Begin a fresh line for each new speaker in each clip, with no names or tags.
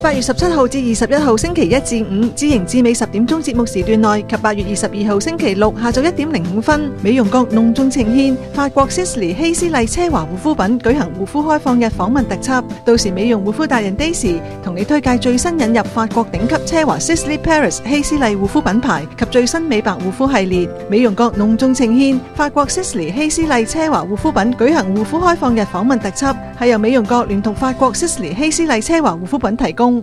8月17號至21號星期一至5，知型至美10點鐘節目時段內及8月22號星期六下晝1點05分，美容閣隆重呈獻法國 Sisley 希斯麗奢華護膚品舉行護膚開放日訪問特輯。到時美容護膚達人 Daisy 同你推介最新引入法國頂級奢華 Sisley Paris 希斯麗護膚品牌及最新美白護膚系列。美容閣隆重呈獻法國 Sisley 希斯麗奢華護膚品舉行護膚開放日訪問特輯，係由美容閣聯同法國 Sisley 希斯麗奢華護膚品提供。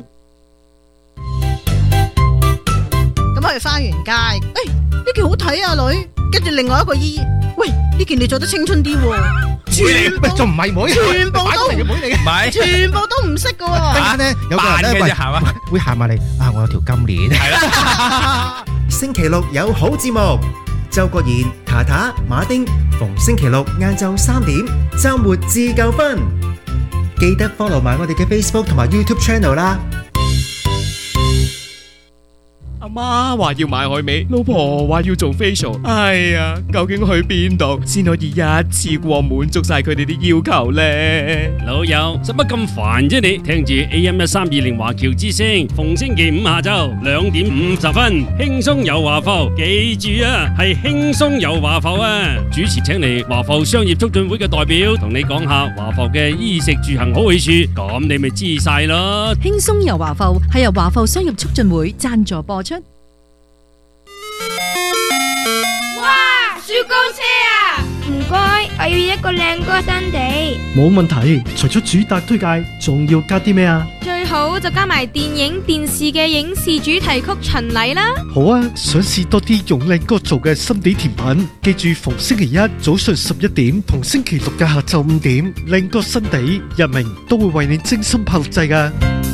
咁去花園街，呢件好睇啊女，跟住另外一個姨，喂呢件你着得青春啲喎，全部
仲唔係妹，
全部都
妹嚟嘅，唔係，
全部都唔識噶喎。
等陣咧，有個人咧會行埋嚟啊！我有條金鏈，係啦。
星期六有好節目，周國賢、塔塔、馬丁，逢星期六晏晝3點，週末自夠分。記得 follow 埋我哋嘅 Facebook 同埋 YouTube channel 啦。
阿媽話要買海味，老婆話要做 facial， 哎呀，究竟去邊度先可以一次過滿足晒佢哋啲要求呢？
老友，使乜咁煩啫你？聽住 AM1320 華僑之聲，逢星期五下晝2點50分，輕鬆遊華埠，記住啊，係輕鬆遊華埠啊！主持請嚟華埠商業促進會嘅代表，同你講下華埠嘅衣食住行好去處，咁你咪知晒咯。
輕鬆遊華埠係由華埠商業促進會贊助播出。
雪糕車啊！唔該，我要一個靚哥新地。
冇問題，除咗主打推介，仲要加啲咩啊？
最好就加埋電影、電視嘅影視主題曲巡禮啦。
好啊，想試多啲用靚哥做嘅心地甜品，記住逢星期一早上11點同星期六嘅下晝5點，靚哥新地日明都會為你精心拍錄製㗎。